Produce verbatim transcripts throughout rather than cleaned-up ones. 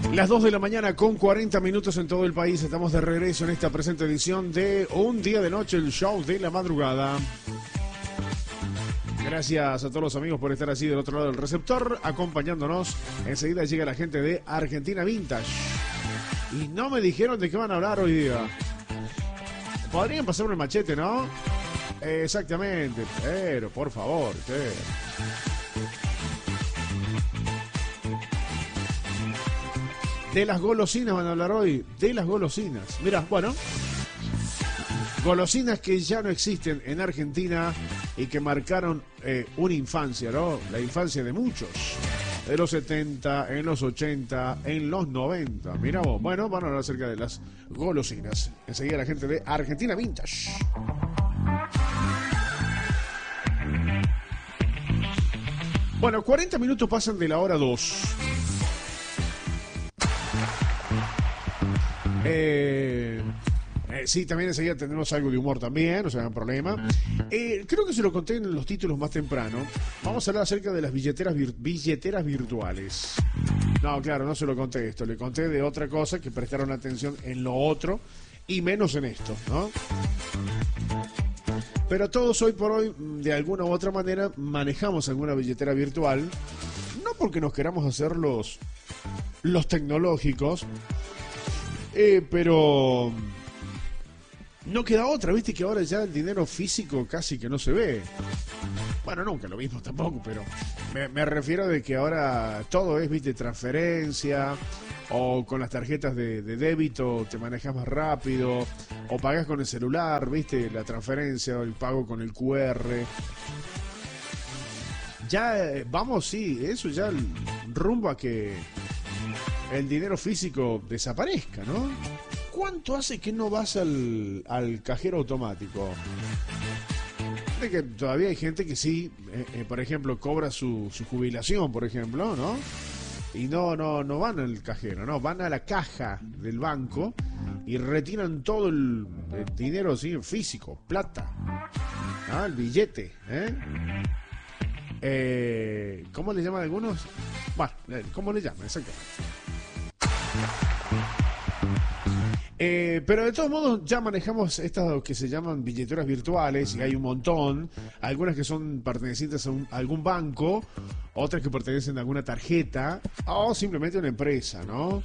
Las dos de la mañana con cuarenta minutos en todo el país. Estamos de regreso en esta presente edición de Un Día de Noche, el show de la madrugada. Gracias a todos los amigos por estar así del otro lado del receptor, acompañándonos. Enseguida llega la gente de Argentina Vintage. Y no me dijeron de qué van a hablar hoy día. Podrían pasarme el machete, ¿no? Exactamente, pero por favor, ¿qué? De las golosinas van a hablar hoy, de las golosinas. Mirá, bueno, golosinas que ya no existen en Argentina y que marcaron eh, una infancia, ¿no? La infancia de muchos. De los setenta, en los ochenta, en los noventa. Mirá vos, bueno, van a hablar acerca de las golosinas. Enseguida la gente de Argentina Vintage. Bueno, cuarenta minutos pasan de la hora dos. Eh, eh, sí, también enseguida tendremos algo de humor también, no se hagan problema. Eh, creo que se lo conté en los títulos más temprano. Vamos a hablar acerca de las billeteras, vir- billeteras virtuales. No, claro, no se lo conté esto. Le conté de otra cosa, que prestaron atención en lo otro y menos en esto, ¿no? Pero todos hoy por hoy, de alguna u otra manera, manejamos alguna billetera virtual. No porque nos queramos hacer los, los tecnológicos, Eh, pero no queda otra, viste que ahora ya el dinero físico casi que no se ve. Bueno, nunca lo mismo tampoco, pero me, me refiero de que ahora todo es, viste, transferencia, o con las tarjetas de, de débito te manejas más rápido, o pagás con el celular, viste, la transferencia o el pago con el Q R. Ya, eh, vamos, sí, eso ya rumbo a que el dinero físico desaparezca, ¿no? ¿Cuánto hace que no vas al, al cajero automático? De que todavía hay gente que sí, eh, eh, por ejemplo, cobra su, su jubilación, por ejemplo, ¿no? Y no, no, no van al cajero, no, van a la caja del banco y retiran todo el, el dinero, sí, físico, plata, ¿ah? El billete, ¿eh? Eh, ¿Cómo le llaman algunos? Bueno, ¿cómo le llaman? Exactamente. Eh, pero de todos modos ya manejamos estas que se llaman billeteras virtuales y hay un montón, algunas que son pertenecientes a, un, a algún banco, otras que pertenecen a alguna tarjeta o simplemente a una empresa, ¿no?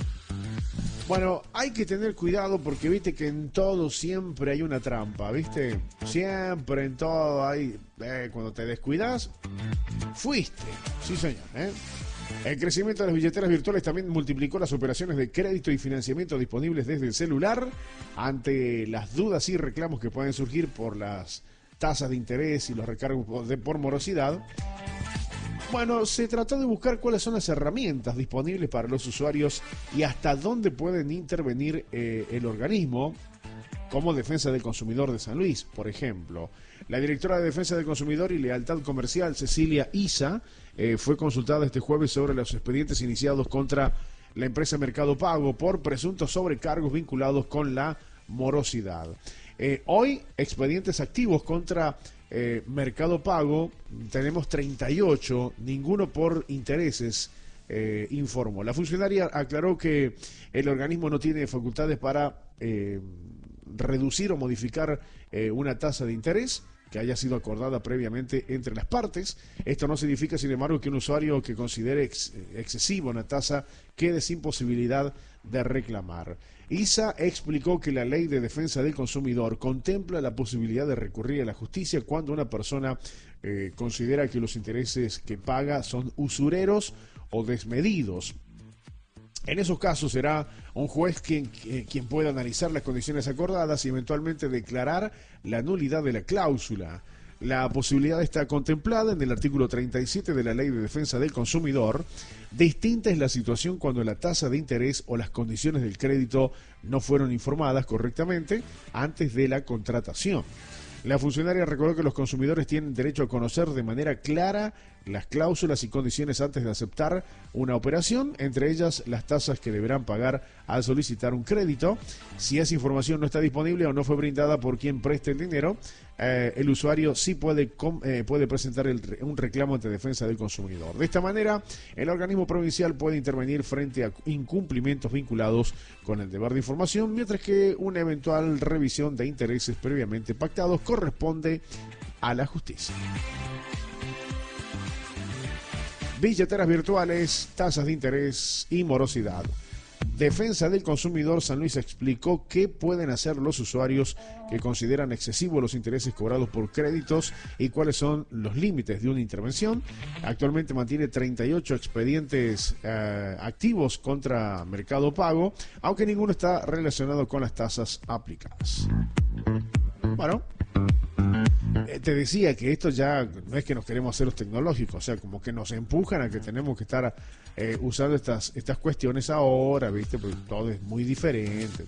Bueno, hay que tener cuidado porque viste que en todo siempre hay una trampa, ¿viste? Siempre en todo hay, eh, cuando te descuidas, fuiste, sí señor, ¿eh? El crecimiento de las billeteras virtuales también multiplicó las operaciones de crédito y financiamiento disponibles desde el celular ante las dudas y reclamos que pueden surgir por las tasas de interés y los recargos de por morosidad. Bueno, se trató de buscar cuáles son las herramientas disponibles para los usuarios y hasta dónde pueden intervenir eh, el organismo, como Defensa del Consumidor de San Luis, por ejemplo. La directora de Defensa del Consumidor y Lealtad Comercial, Cecilia Isa, eh, fue consultada este jueves sobre los expedientes iniciados contra la empresa Mercado Pago por presuntos sobrecargos vinculados con la morosidad. Eh, hoy, expedientes activos contra eh, Mercado Pago, tenemos treinta y ocho, ninguno por intereses, eh, informó. La funcionaria aclaró que el organismo no tiene facultades para eh, reducir o modificar eh, una tasa de interés que haya sido acordada previamente entre las partes. Esto no significa, sin embargo, que un usuario que considere ex excesiva una tasa quede sin posibilidad de reclamar. Isa explicó que la Ley de Defensa del Consumidor contempla la posibilidad de recurrir a la justicia cuando una persona eh, considera que los intereses que paga son usureros o desmedidos. En esos casos será un juez quien, quien pueda analizar las condiciones acordadas y eventualmente declarar la nulidad de la cláusula. La posibilidad está contemplada en el artículo treinta y siete de la Ley de Defensa del Consumidor. Distinta es la situación cuando la tasa de interés o las condiciones del crédito no fueron informadas correctamente antes de la contratación. La funcionaria recordó que los consumidores tienen derecho a conocer de manera clara las cláusulas y condiciones antes de aceptar una operación, entre ellas las tasas que deberán pagar al solicitar un crédito. Si esa información no está disponible o no fue brindada por quien preste el dinero, eh, el usuario sí puede, com, eh, puede presentar el, un reclamo ante defensa del consumidor. De esta manera, el organismo provincial puede intervenir frente a incumplimientos vinculados con el deber de información, mientras que una eventual revisión de intereses previamente pactados corresponde a la justicia. Billeteras virtuales, tasas de interés y morosidad. Defensa del Consumidor San Luis explicó qué pueden hacer los usuarios que consideran excesivos los intereses cobrados por créditos y cuáles son los límites de una intervención. Actualmente mantiene treinta y ocho expedientes eh, activos contra Mercado Pago, aunque ninguno está relacionado con las tasas aplicadas. Bueno, te decía que esto ya no es que nos queremos hacer los tecnológicos, o sea, como que nos empujan a que tenemos que estar eh, usando estas estas cuestiones ahora, ¿viste? Porque todo es muy diferente.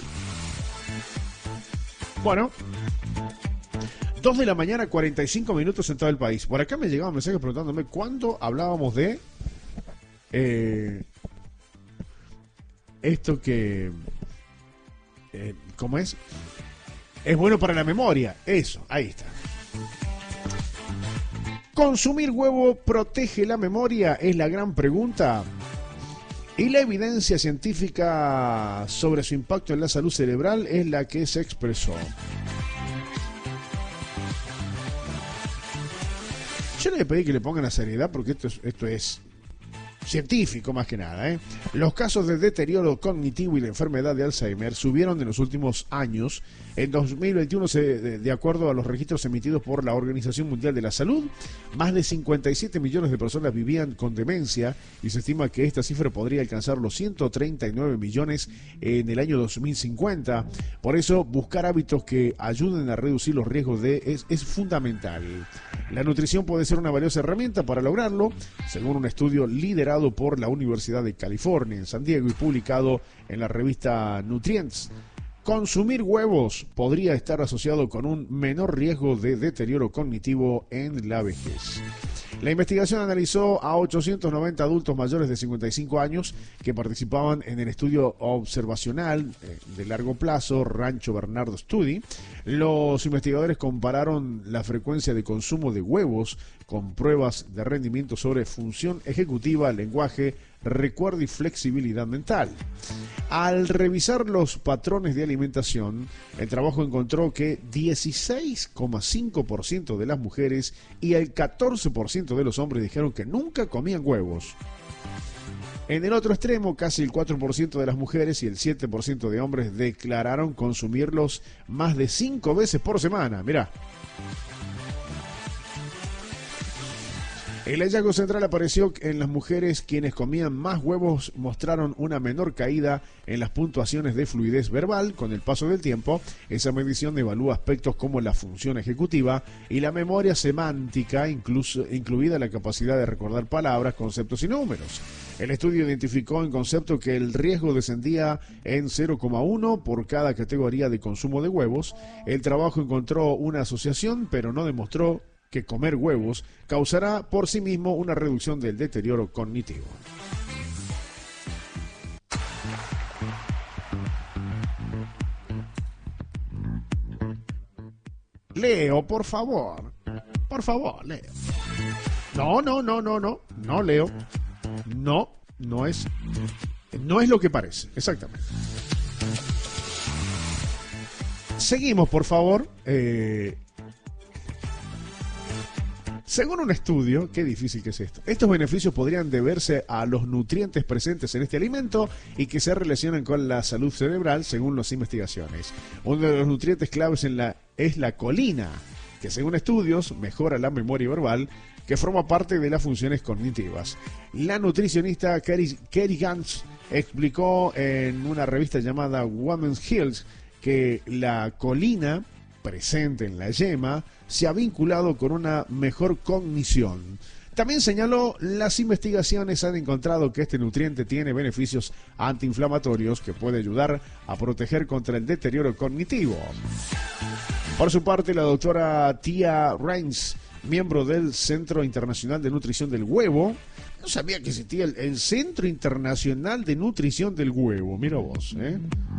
Bueno, dos de la mañana, cuarenta y cinco minutos en todo el país. Por acá me llegaban mensajes preguntándome cuándo hablábamos de eh, esto que... Eh, ¿Cómo es? Es bueno para la memoria. Eso, ahí está. ¿Consumir huevo protege la memoria? Es la gran pregunta. Y la evidencia científica sobre su impacto en la salud cerebral es la que se expresó. Yo le pedí que le pongan la seriedad porque esto es, esto es científico más que nada, ¿eh? Los casos de deterioro cognitivo y la enfermedad de Alzheimer subieron en los últimos años. En dos mil veintiuno, se, de, de acuerdo a los registros emitidos por la Organización Mundial de la Salud, más de cincuenta y siete millones de personas vivían con demencia y se estima que esta cifra podría alcanzar los ciento treinta y nueve millones en el año dos mil cincuenta. Por eso, buscar hábitos que ayuden a reducir los riesgos de es, es fundamental. La nutrición puede ser una valiosa herramienta para lograrlo, según un estudio liderado por la Universidad de California en San Diego y publicado en la revista Nutrients. Consumir huevos podría estar asociado con un menor riesgo de deterioro cognitivo en la vejez. La investigación analizó a ochocientos noventa adultos mayores de cincuenta y cinco años que participaban en el estudio observacional eh, de largo plazo Rancho Bernardo Study. Los investigadores compararon la frecuencia de consumo de huevos con pruebas de rendimiento sobre función ejecutiva, lenguaje, recuerdo y flexibilidad mental. Al revisar los patrones de alimentación, el trabajo encontró que dieciséis coma cinco por ciento de las mujeres y el catorce por ciento de los hombres dijeron que nunca comían huevos. En el otro extremo, casi el cuatro por ciento de las mujeres y el siete por ciento de hombres declararon consumirlos más de cinco veces por semana. Mirá. El hallazgo central apareció en las mujeres quienes comían más huevos mostraron una menor caída en las puntuaciones de fluidez verbal con el paso del tiempo. Esa medición evalúa aspectos como la función ejecutiva y la memoria semántica, incluso, incluida la capacidad de recordar palabras, conceptos y números. El estudio identificó en concepto que el riesgo descendía en cero coma uno por cada categoría de consumo de huevos. El trabajo encontró una asociación, pero no demostró que comer huevos causará por sí mismo una reducción del deterioro cognitivo. Leo, por favor. Por favor, Leo. No, no, no, no, no. No, Leo. No, no es. No es lo que parece. Exactamente. Seguimos, por favor. Eh... Según un estudio, qué difícil que es esto, estos beneficios podrían deberse a los nutrientes presentes en este alimento y que se relacionan con la salud cerebral, según las investigaciones. Uno de los nutrientes claves en la, es la colina, que según estudios mejora la memoria verbal, que forma parte de las funciones cognitivas. La nutricionista Kerry, Kerry Gantz explicó en una revista llamada Women's Health que la colina presente en la yema se ha vinculado con una mejor cognición. También señaló, las investigaciones han encontrado que este nutriente tiene beneficios antiinflamatorios que puede ayudar a proteger contra el deterioro cognitivo. Por su parte, la doctora Tia Reins miembro del Centro Internacional de Nutrición del Huevo. No sabía que existía el, el Centro Internacional de Nutrición del Huevo. Mira vos, ¿eh?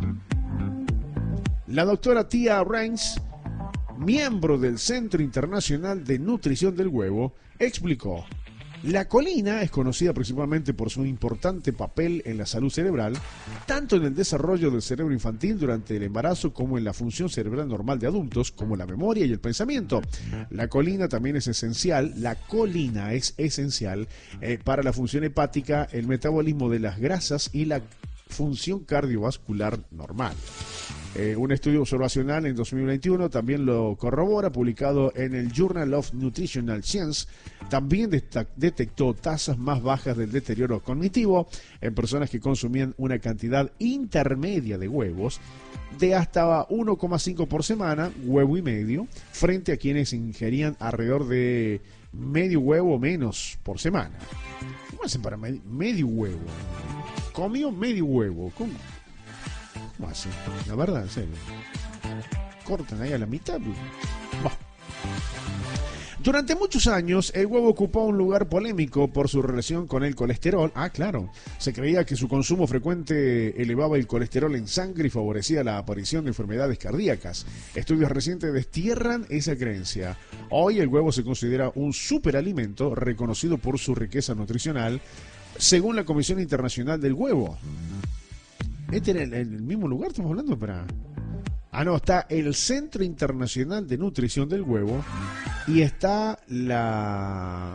La doctora Tia Reins, miembro del Centro Internacional de Nutrición del Huevo, explicó: la colina es conocida principalmente por su importante papel en la salud cerebral, tanto en el desarrollo del cerebro infantil durante el embarazo como en la función cerebral normal de adultos, como la memoria y el pensamiento. La colina también es esencial, la colina es esencial eh, para la función hepática, el metabolismo de las grasas y la función cardiovascular normal. Eh, un estudio observacional en dos mil veintiuno también lo corrobora, publicado en el Journal of Nutritional Science. También detectó tasas más bajas del deterioro cognitivo en personas que consumían una cantidad intermedia de huevos de hasta uno coma cinco por semana, huevo y medio, frente a quienes ingerían alrededor de medio huevo o menos por semana. ¿Cómo hacen para med- medio huevo? Comió medio huevo. ¿Cómo? ¿Cómo hacen? La verdad, en serio. Cortan ahí a la mitad. Bah. Durante muchos años, el huevo ocupó un lugar polémico por su relación con el colesterol. Ah, claro. Se creía que su consumo frecuente elevaba el colesterol en sangre y favorecía la aparición de enfermedades cardíacas. Estudios recientes destierran esa creencia. Hoy el huevo se considera un superalimento reconocido por su riqueza nutricional, según la Comisión Internacional del Huevo. ¿Este era el, el mismo lugar? ¿Estamos hablando? Para... Ah, no, está el Centro Internacional de Nutrición del Huevo y está la...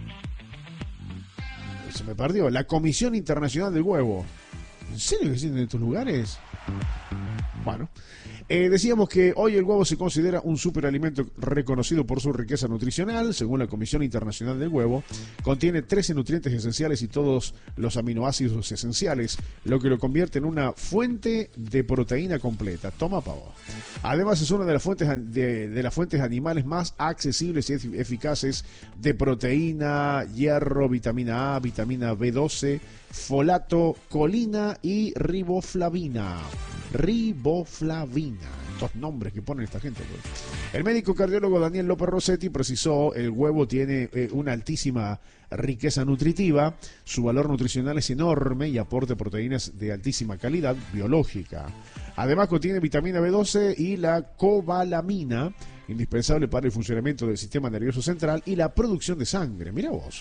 Se me perdió. La Comisión Internacional del Huevo. ¿En serio que existen estos lugares? Bueno. Eh, decíamos que hoy el huevo se considera un superalimento reconocido por su riqueza nutricional, según la Comisión Internacional del Huevo. Contiene trece nutrientes esenciales y todos los aminoácidos esenciales, lo que lo convierte en una fuente de proteína completa. Toma pavo. Además es una de las fuentes de, de las fuentes animales más accesibles y eficaces de proteína, hierro, vitamina A, vitamina B doce, folato, colina y riboflavina. Riboflavina. Estos nombres que ponen esta gente, pues. El médico cardiólogo Daniel López Rossetti precisó: el huevo tiene eh, una altísima riqueza nutritiva, su valor nutricional es enorme y aporta proteínas de altísima calidad biológica. Además contiene vitamina B doce y la cobalamina, indispensable para el funcionamiento del sistema nervioso central y la producción de sangre. Mira vos.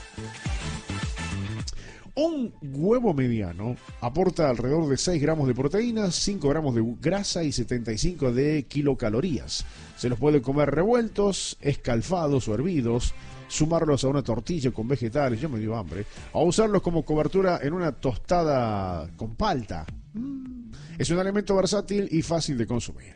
Un huevo mediano aporta alrededor de seis gramos de proteínas, cinco gramos de grasa y setenta y cinco de kilocalorías. Se los puede comer revueltos, escalfados o hervidos, sumarlos a una tortilla con vegetales, yo me dio hambre, o usarlos como cobertura en una tostada con palta. Es un alimento versátil y fácil de consumir.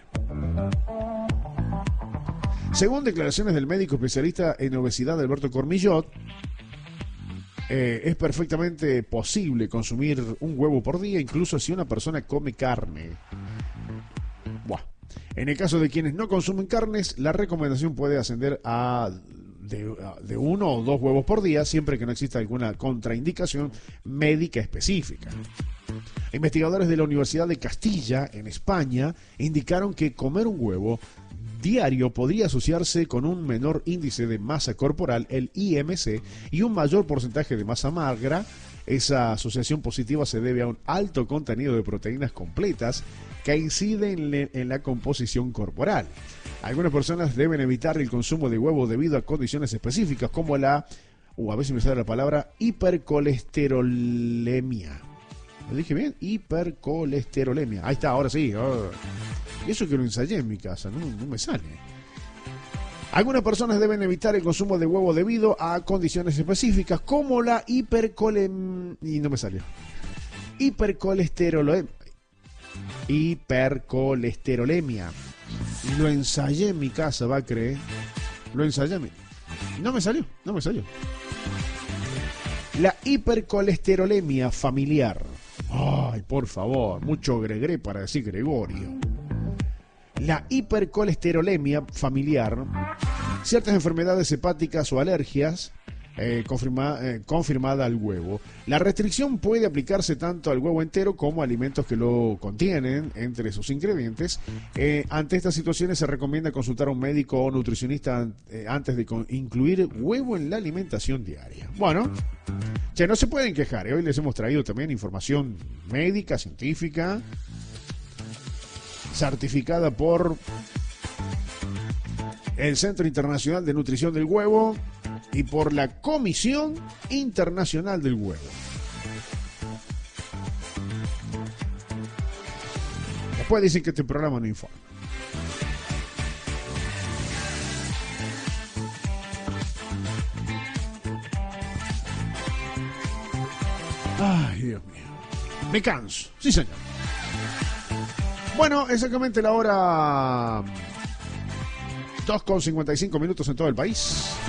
Según declaraciones del médico especialista en obesidad Alberto Cormillot, Eh, es perfectamente posible consumir un huevo por día, incluso si una persona come carne. Buah. En el caso de quienes no consumen carnes, la recomendación puede ascender a de, de uno o dos huevos por día, siempre que no exista alguna contraindicación médica específica. Investigadores de la Universidad de Castilla, en España, indicaron que comer un huevo diario podría asociarse con un menor índice de masa corporal, el I M C, y un mayor porcentaje de masa magra. Esa asociación positiva se debe a un alto contenido de proteínas completas que inciden en la composición corporal. Algunas personas deben evitar el consumo de huevo debido a condiciones específicas como la, uh, a ver si me sale la palabra, hipercolesterolemia. ¿Lo dije bien? Hipercolesterolemia. Ahí está, ahora sí. Oh. Y eso que lo ensayé en mi casa, no, no me sale. Algunas personas deben evitar el consumo de huevo debido a condiciones específicas como la hipercolem... Y no me salió. Hipercolesterolemia. Hipercolesterolemia. Lo ensayé en mi casa, va a creer. Lo ensayé en mi... No me salió, no me salió. La hipercolesterolemia familiar. Ay, por favor, mucho gregre para decir Gregorio. La hipercolesterolemia familiar, ciertas enfermedades hepáticas o alergias, eh, confirma, eh, confirmada al huevo. La restricción puede aplicarse tanto al huevo entero como a alimentos que lo contienen entre sus ingredientes. Eh, ante estas situaciones se recomienda consultar a un médico o nutricionista eh, antes de con- incluir huevo en la alimentación diaria. Bueno, che, no se pueden quejar, ¿eh? Hoy les hemos traído también información médica, científica, certificada por el Centro Internacional de Nutrición del Huevo y por la Comisión Internacional del Huevo. Después dicen que este programa no informa. Ay, Dios mío. Me canso. Sí, señor. Bueno, exactamente la hora dos con cincuenta y cinco minutos en todo el país.